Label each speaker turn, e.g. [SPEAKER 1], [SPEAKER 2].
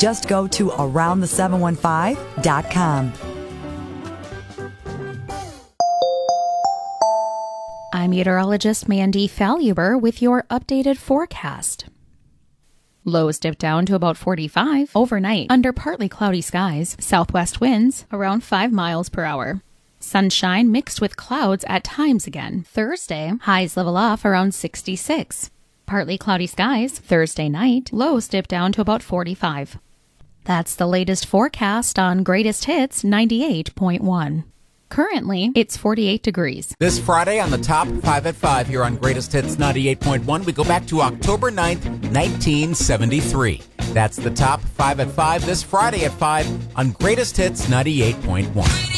[SPEAKER 1] Just go to AroundThe715.com.
[SPEAKER 2] I'm meteorologist Mandy Faluber with your updated forecast. Lows dip down to about 45 overnight under partly cloudy skies, southwest winds around 5 miles per hour. Sunshine mixed with clouds at times again. Thursday, highs level off around 66. Partly cloudy skies Thursday night, lows dip down to about 45. That's the latest forecast on Greatest Hits 98.1. Currently, it's 48 degrees.
[SPEAKER 3] This Friday on the Top 5 at 5 here on Greatest Hits 98.1, we go back to October 9th, 1973. That's the Top 5 at 5 this Friday at 5 on Greatest Hits 98.1.